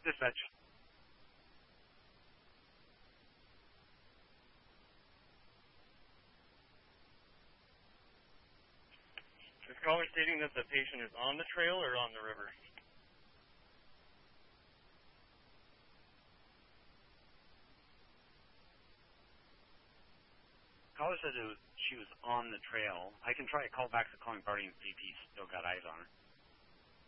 Dispatch. Is caller stating that the patient is on the trail or on the river? Caller said she was on the trail. I can try a call back to calling party and see if he's still got eyes on her.